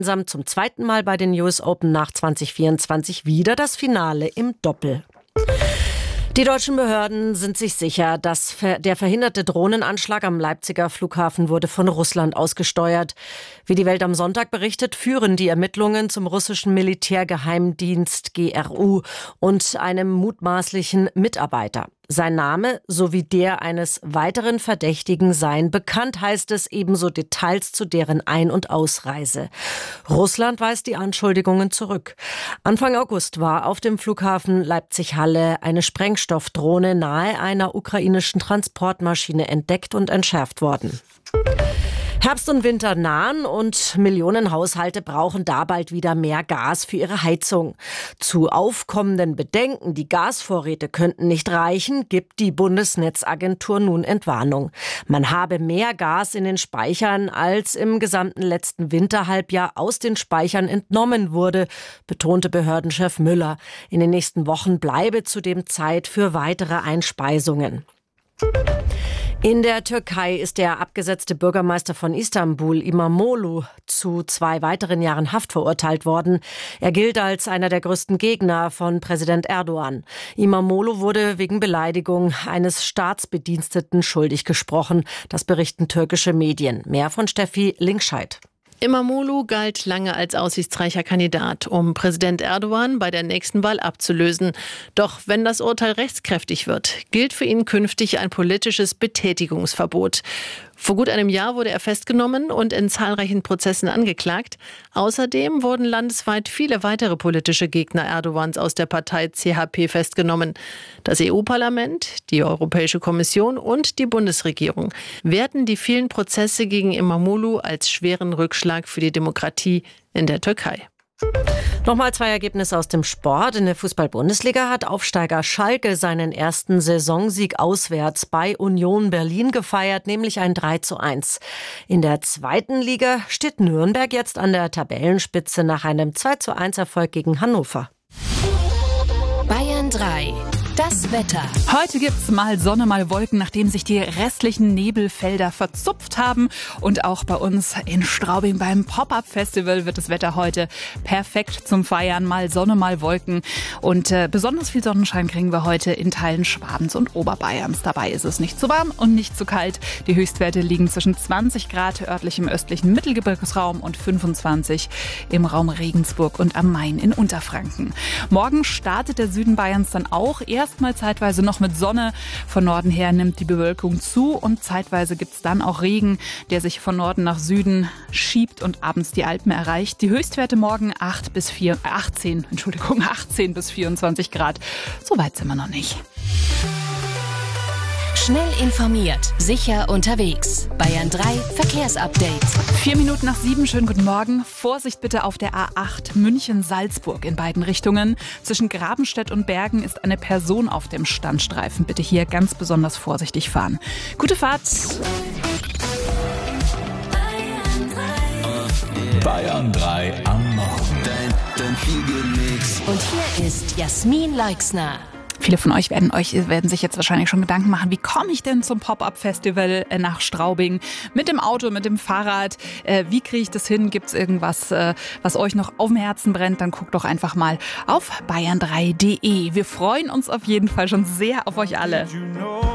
gemeinsam zum zweiten Mal bei den US Open nach 2024 wieder das Finale im Doppel. Die deutschen Behörden sind sich sicher, dass der verhinderte Drohnenanschlag am Leipziger Flughafen wurde von Russland ausgesteuert. Wie die Welt am Sonntag berichtet, führen die Ermittlungen zum russischen Militärgeheimdienst GRU und einem mutmaßlichen Mitarbeiter. Sein Name sowie der eines weiteren Verdächtigen seien bekannt, heißt es, ebenso Details zu deren Ein- und Ausreise. Russland weist die Anschuldigungen zurück. Anfang August war auf dem Flughafen Leipzig-Halle eine Sprengstoffdrohne nahe einer ukrainischen Transportmaschine entdeckt und entschärft worden. Herbst und Winter nahen und Millionen Haushalte brauchen da bald wieder mehr Gas für ihre Heizung. Zu aufkommenden Bedenken, die Gasvorräte könnten nicht reichen, gibt die Bundesnetzagentur nun Entwarnung. Man habe mehr Gas in den Speichern, als im gesamten letzten Winterhalbjahr aus den Speichern entnommen wurde, betonte Behördenchef Müller. In den nächsten Wochen bleibe zudem Zeit für weitere Einspeisungen. In der Türkei ist der abgesetzte Bürgermeister von Istanbul, İmamoğlu, zu 2 weiteren Jahren Haft verurteilt worden. Er gilt als einer der größten Gegner von Präsident Erdogan. İmamoğlu wurde wegen Beleidigung eines Staatsbediensteten schuldig gesprochen. Das berichten türkische Medien. Mehr von Steffi Linkscheid. İmamoğlu galt lange als aussichtsreicher Kandidat, um Präsident Erdogan bei der nächsten Wahl abzulösen. Doch wenn das Urteil rechtskräftig wird, gilt für ihn künftig ein politisches Betätigungsverbot. Vor gut einem Jahr wurde er festgenommen und in zahlreichen Prozessen angeklagt. Außerdem wurden landesweit viele weitere politische Gegner Erdogans aus der Partei CHP festgenommen. Das EU-Parlament, die Europäische Kommission und die Bundesregierung werten die vielen Prozesse gegen İmamoğlu als schweren Rückschlag für die Demokratie in der Türkei. Nochmal 2 Ergebnisse aus dem Sport. In der Fußball-Bundesliga hat Aufsteiger Schalke seinen ersten Saisonsieg auswärts bei Union Berlin gefeiert, nämlich ein 3:1. In der 2. Liga steht Nürnberg jetzt an der Tabellenspitze nach einem 2:1 Erfolg gegen Hannover. Bayern 3. Das Wetter. Heute gibt's mal Sonne, mal Wolken, nachdem sich die restlichen Nebelfelder verzupft haben. Und auch bei uns in Straubing beim Pop-Up-Festival wird das Wetter heute perfekt zum Feiern. Mal Sonne, mal Wolken. Und besonders viel Sonnenschein kriegen wir heute in Teilen Schwabens und Oberbayerns. Dabei ist es nicht zu warm und nicht zu kalt. Die Höchstwerte liegen zwischen 20 Grad örtlich im östlichen Mittelgebirgsraum und 25 im Raum Regensburg und am Main in Unterfranken. Morgen startet der Süden Bayerns dann auch erstmal zeitweise noch mit Sonne. Von Norden her nimmt die Bewölkung zu und zeitweise gibt es dann auch Regen, der sich von Norden nach Süden schiebt und abends die Alpen erreicht. Die Höchstwerte morgen 18 bis 24 Grad. So weit sind wir noch nicht. Schnell informiert, sicher unterwegs. Bayern 3 Verkehrsupdate. 7:04, schönen guten Morgen. Vorsicht bitte auf der A8 München-Salzburg in beiden Richtungen. Zwischen Grabenstedt und Bergen ist eine Person auf dem Standstreifen. Bitte hier ganz besonders vorsichtig fahren. Gute Fahrt. Bayern 3 am Morgen. Dein Feel-Good-Mix. Und hier ist Jasmin Leixner. Viele von euch werden sich jetzt wahrscheinlich schon Gedanken machen, wie komme ich denn zum Pop-Up-Festival nach Straubing? Mit dem Auto, mit dem Fahrrad? Wie kriege ich das hin? Gibt es irgendwas, was euch noch auf dem Herzen brennt? Dann guckt doch einfach mal auf bayern3.de. Wir freuen uns auf jeden Fall schon sehr auf euch alle.